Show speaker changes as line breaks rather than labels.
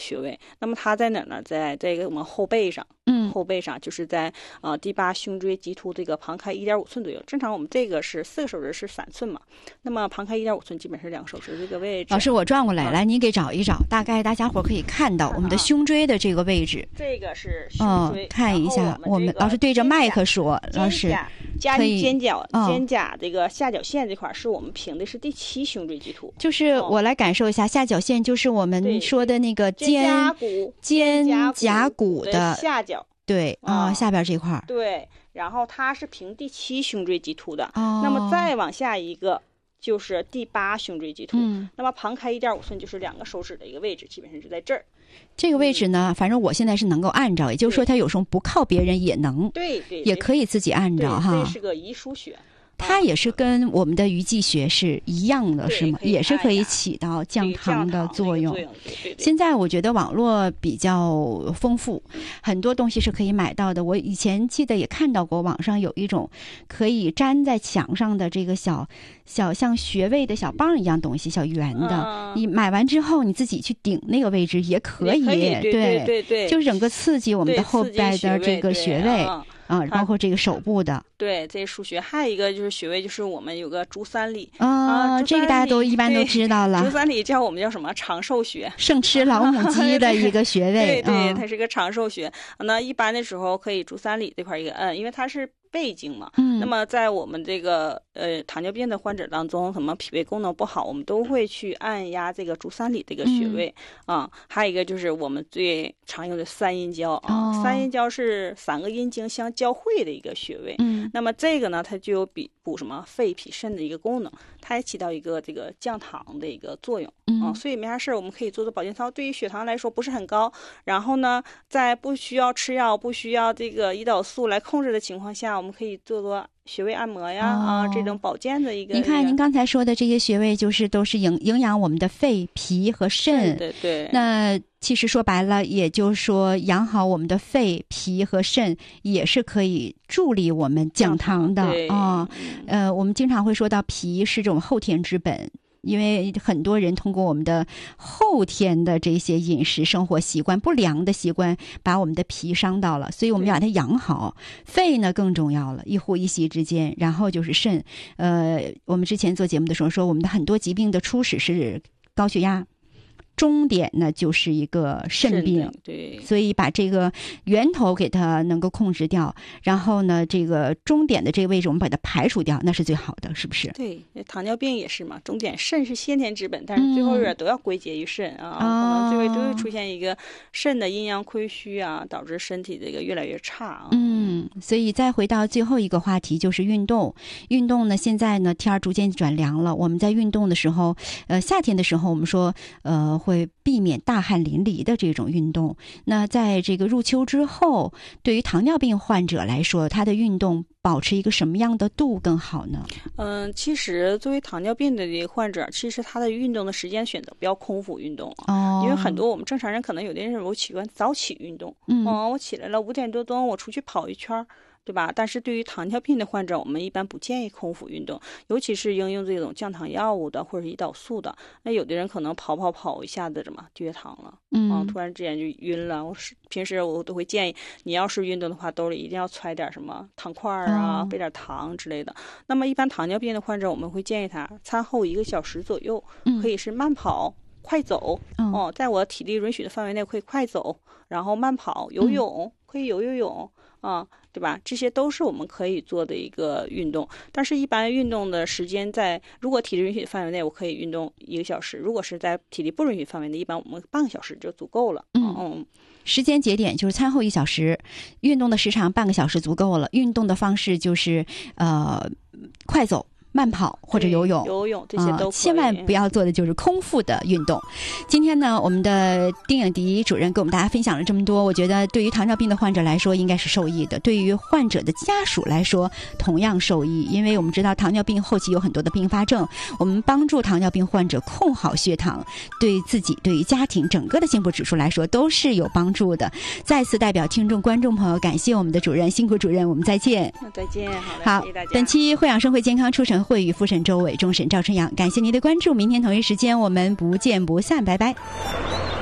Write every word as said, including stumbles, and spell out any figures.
穴位。那么它在哪儿呢？在这个我们后背上，
嗯，
后背上就是在呃第八胸椎棘突这个旁开一点五寸左右。正常我们这个是四个手指是三寸嘛，那么旁开一点五寸基本是两个手指这个位置。
老师，我转过来，
啊、
来，你给找一找，大概大家伙可以看到我们的胸椎的这个位置。
啊、这个是胸椎，
嗯，看一下，
我
们老师对着麦克说，老师
加
可以
肩胛、
嗯、
肩胛这个下角线这块是我们平的是第七胸椎棘突。
就是我来感受一下，下角线就是我们说的那个肩
胛骨、
肩胛骨的
下角。
对啊、嗯，下边这块。
对，然后它是平第七胸椎棘突的。
哦。
那么再往下一个就是第八胸椎棘突。
嗯。
那么旁开一点五寸就是两个手指的一个位置，基本上就在这儿。
这个位置呢，嗯、反正我现在是能够按照，也就是说，它有时候不靠别人也能，
对对，
也可以自己按照哈。
这是个遗书穴。
它也是跟我们的鱼际穴是一样的，是吗？也是可以起到降糖的作用。
对对对，
现在我觉得网络比较丰富，很多东西是可以买到的。我以前记得也看到过，网上有一种可以粘在墙上的这个小小像穴位的小棒一样东西，小圆的。
嗯、
你买完之后，你自己去顶那个位置也可以。
可以
对
对对对，
就是整个刺激我们的后背的这个穴位。啊，包括这个手部的，
对，这数学还有一个就是穴位，就是我们有个足三里
啊、呃，这个大家都一般都知道了。
足三里叫我们叫什么长寿穴，
生吃老母鸡的一个穴位，
对对，它是个长寿穴。那一般的时候可以足三里这块一个摁，因为它是背经嘛。
嗯。
那么在我们这个呃糖尿病的患者当中，什么脾胃功能不好，我们都会去按压这个足三里这个穴位、嗯、啊。还有一个就是我们最常用的三阴交啊，
哦、
三阴交是三个阴经相交汇的一个穴位。
嗯。
那么这个呢，它就有比补什么肺脾肾的一个功能，它也起到一个这个降糖的一个作用。
嗯、
啊，所以没啥事我们可以做做保健操，对于血糖来说不是很高，然后呢，在不需要吃药、不需要这个胰岛素来控制的情况下，我们可以做做穴位按摩呀、哦、啊，这种保健的一个。
你看您刚才说的这些穴位，就是都是营营养我们的肺、脾和肾。
对对。
那其实说白了，也就是说养好我们的肺、脾和肾，也是可以助力我们降糖的啊、哦。呃，我们经常会说到脾是这种后天之本。因为很多人通过我们的后天的这些饮食生活习惯不良的习惯，把我们的脾伤到了，所以我们把它养好。肺呢更重要了，一呼一吸之间，然后就是肾。呃，我们之前做节目的时候说，我们的很多疾病的初始是高血压。终点呢就是一个肾病，
对，
所以把这个源头给它能够控制掉，然后呢，这个终点的这个位置我们把它排除掉，那是最好的，是不是？
对，糖尿病也是嘛，终点肾是先天之本，但是最后都要归结于肾、嗯、啊，可能最后都会出现一个肾的阴阳亏虚啊，导致身体这个越来越差啊。
嗯，所以再回到最后一个话题，就是运动。运动呢，现在呢天儿逐渐转凉了，我们在运动的时候，呃，夏天的时候我们说，呃。会避免大汗淋漓的这种运动。那在这个入秋之后，对于糖尿病患者来说，他的运动保持一个什么样的度更好呢？
嗯，其实作为糖尿病的这个患者，其实他的运动的时间选择不要空腹运动
哦，
因为很多我们正常人可能有的人我习惯早起运动，
嗯，
嗯我起来了五点多钟，我出去跑一圈。对吧？但是对于糖尿病的患者，我们一般不建议空腹运动，尤其是应用这种降糖药物的或者胰岛素的。那有的人可能跑跑跑一下子什么低血糖了，
嗯、
啊，突然之间就晕了。我是平时我都会建议你要是运动的话，兜里一定要揣点什么糖块啊，备、哦、点糖之类的。那么一般糖尿病的患者，我们会建议他餐后一个小时左右，可以是慢跑。嗯快走、
嗯、
哦，在我体力允许的范围内可以快走，然后慢跑、游泳、嗯、可以游游泳啊，对吧？这些都是我们可以做的一个运动。但是，一般运动的时间在如果体力允许的范围内，我可以运动一个小时；如果是在体力不允许范围内，一般我们半个小时就足够了。
嗯嗯，时间节点就是餐后一小时，运动的时长半个小时足够了。运动的方式就是呃快走。慢跑或者游泳，
游泳这些都可以、呃、
千万不要做的就是空腹的运动。今天呢，我们的丁颖迪主任给我们大家分享了这么多，我觉得对于糖尿病的患者来说应该是受益的，对于患者的家属来说同样受益。因为我们知道糖尿病后期有很多的并发症，我们帮助糖尿病患者控好血糖，对自己对于家庭整个的幸福指数来说都是有帮助的。再次代表听众观众朋友感谢我们的主任，辛苦主任，我们再见。
那再见，好嘞，
好，
谢谢大家。
本期惠养生会健康出诊会与复审周伟终审赵春阳，感谢您的关注，明天同一时间我们不见不散，拜拜。